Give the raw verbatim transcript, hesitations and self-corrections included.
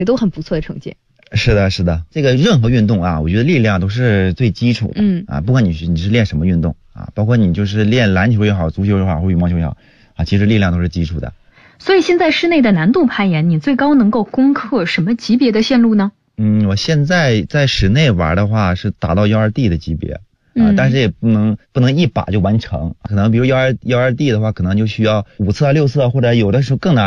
也都很不错的成绩。 是的，是的，这个任何运动啊，我觉得力量都是最基础的。 嗯啊，不管你是你是练什么运动啊，包括你就是练篮球也好，足球也好，或羽毛球也好啊，其实力量都是基础的。 所以现在室内的难度攀岩，你最高能够攻克什么级别的线路呢？ 嗯，我现在在室内玩的话是达到幺二 D 的级别。啊， 嗯但是也不能不能一把就完成，可能比如幺二幺二 D 的话，可能就需要五次啊、六次啊，或者有的时候更难。